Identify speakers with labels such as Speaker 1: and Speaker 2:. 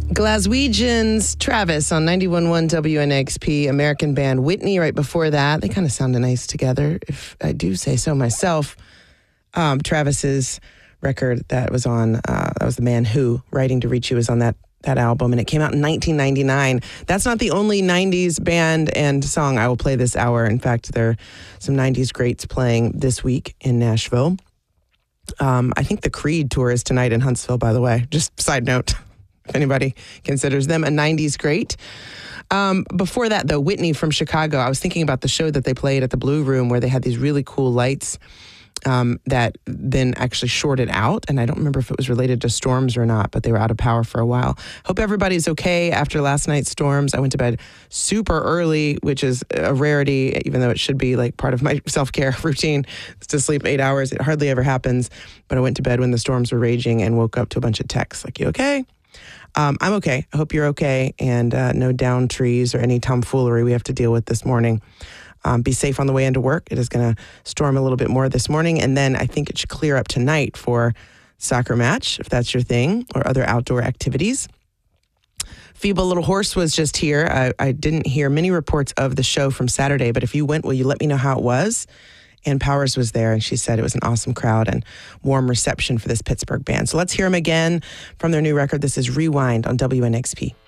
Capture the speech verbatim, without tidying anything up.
Speaker 1: Glaswegians, Travis on ninety-one point one W N X P, American band Whitney right before that. They kind of sounded nice together, if I do say so myself. Um, Travis's record that was on, uh, that was The Man Who, Writing to Reach You, was on that, that album, and it came out in nineteen ninety-nine. That's not the only nineties band and song I will play this hour. In fact, there are some nineties greats playing this week in Nashville. Um, I think the Creed tour is tonight in Huntsville, by the way. Just side note. If anybody considers them a nineties great. Um, before that, though, Whitney from Chicago, I was thinking about the show that they played at the Blue Room where they had these really cool lights um, that then actually shorted out. And I don't remember if it was related to storms or not, but they were out of power for a while. Hope everybody's okay after last night's storms. I went to bed super early, which is a rarity, even though it should be like part of my self-care routine to sleep eight hours. It hardly ever happens. But I went to bed when the storms were raging and woke up to a bunch of texts like, you okay? Um, I'm okay. I hope you're okay, and uh, no downed trees or any tomfoolery we have to deal with this morning. Um, be safe on the way into work. It is going to storm a little bit more this morning, and then I think it should clear up tonight for soccer match, if that's your thing, or other outdoor activities. Feeble Little Horse was just here. I, I didn't hear many reports of the show from Saturday, but if you went, will you let me know how it was? Ann Powers was there, and she said it was an awesome crowd and warm reception for this Pittsburgh band. So let's hear them again from their new record. This is Rewind on W N X P.